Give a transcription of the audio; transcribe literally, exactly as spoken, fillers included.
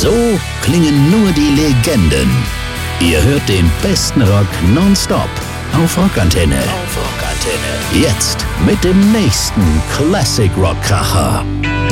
So klingen nur die Legenden. Ihr hört den besten Rock nonstop auf Rockantenne. Auf Rockantenne. Jetzt mit dem nächsten Classic Rock Kracher.